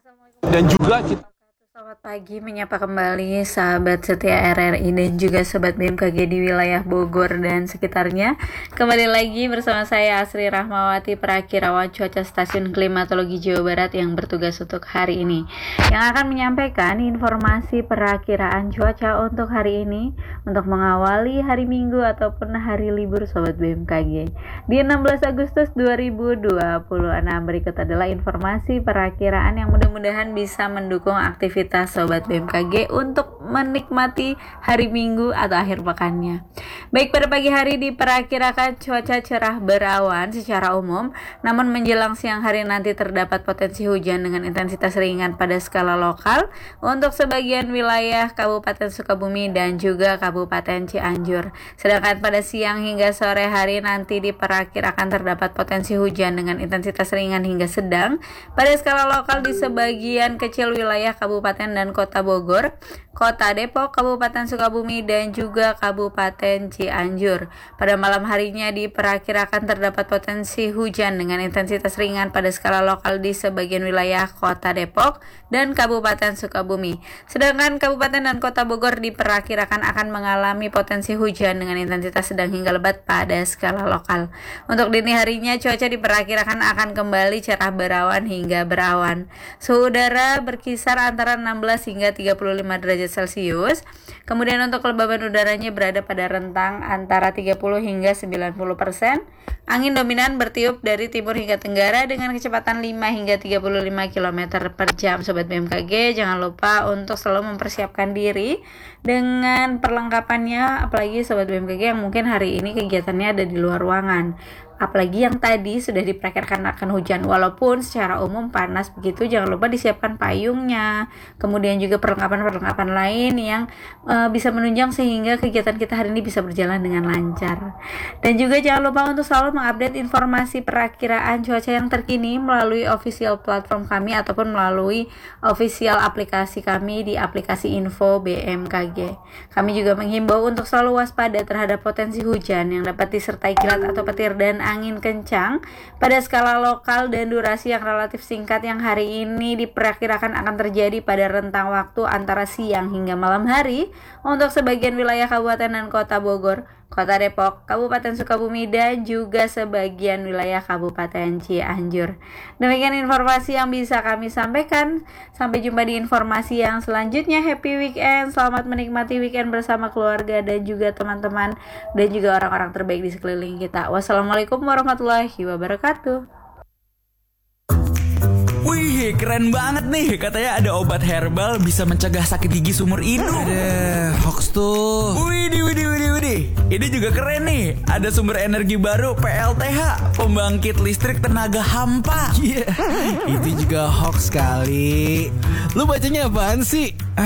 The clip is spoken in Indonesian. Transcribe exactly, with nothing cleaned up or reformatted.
Dan juga kita Selamat pagi, menyapa kembali sahabat setia R R I dan juga sobat B M K G di wilayah Bogor dan sekitarnya. Kembali lagi bersama saya Asri Rahmawati, perakirawan cuaca Stasiun Klimatologi Jawa Barat yang bertugas untuk hari ini, yang akan menyampaikan informasi perakiraan cuaca untuk hari ini untuk mengawali hari Minggu ataupun hari libur sobat B M K G di enam belas Agustus dua ribu dua puluh enam. Berikut adalah informasi perakiraan yang mudah-mudahan bisa mendukung aktivitas sobat B M K G untuk menikmati hari Minggu atau akhir pekannya. Baik, pada pagi hari diperkirakan cuaca cerah berawan secara umum, namun menjelang siang hari nanti terdapat potensi hujan dengan intensitas ringan pada skala lokal untuk sebagian wilayah Kabupaten Sukabumi dan juga Kabupaten Cianjur. Sedangkan pada siang hingga sore hari nanti diperkirakan terdapat potensi hujan dengan intensitas ringan hingga sedang pada skala lokal di sebagian kecil wilayah Kabupaten dan Kota Bogor, Kota Depok, Kabupaten Sukabumi, dan juga Kabupaten Cianjur. Pada malam harinya diperkirakan terdapat potensi hujan dengan intensitas ringan pada skala lokal di sebagian wilayah Kota Depok dan Kabupaten Sukabumi. Sedangkan Kabupaten dan Kota Bogor diperkirakan akan mengalami potensi hujan dengan intensitas sedang hingga lebat pada skala lokal. Untuk dini harinya cuaca diperkirakan akan kembali cerah berawan hingga berawan. Suhu udara berkisar antara enam belas hingga tiga puluh lima derajat Celcius. Kemudian untuk kelembaban udaranya berada pada rentang antara tiga puluh hingga sembilan puluh persen. Angin dominan bertiup dari timur hingga tenggara dengan kecepatan lima hingga tiga puluh lima kilometer per jam. Sobat B M K G, jangan lupa untuk selalu mempersiapkan diri dengan perlengkapannya, apalagi sobat B M K G yang mungkin hari ini kegiatannya ada di luar ruangan. Apalagi yang tadi sudah diperkirakan akan hujan, walaupun secara umum panas begitu, jangan lupa disiapkan payungnya, kemudian juga perlengkapan-perlengkapan lain yang e, bisa menunjang sehingga kegiatan kita hari ini bisa berjalan dengan lancar. Dan juga jangan lupa untuk selalu mengupdate informasi perakiraan cuaca yang terkini melalui official platform kami ataupun melalui official aplikasi kami di aplikasi Info B M K G. Kami juga menghimbau untuk selalu waspada terhadap potensi hujan yang dapat disertai kilat atau petir dan angin kencang pada skala lokal dan durasi yang relatif singkat yang hari ini diperkirakan akan terjadi pada rentang waktu antara siang hingga malam hari untuk sebagian wilayah Kabupaten dan Kota Bogor, Kota Depok, Kabupaten Sukabumi, dan juga sebagian wilayah Kabupaten Cianjur. Demikian informasi yang bisa kami sampaikan. Sampai jumpa di informasi yang selanjutnya. Happy weekend, selamat menikmati weekend bersama keluarga dan juga teman-teman dan juga orang-orang terbaik di sekeliling kita. Wassalamualaikum warahmatullahi wabarakatuh. Wih, keren banget nih. Katanya ada obat herbal bisa mencegah sakit gigi seumur hidup. Ada hoax tuh. Widih, widih, widih, widih. Ini juga keren nih. Ada sumber energi baru P L T H, pembangkit listrik tenaga hampa. Iya, yeah. Itu juga hoax kali. Lu bacanya apaan sih?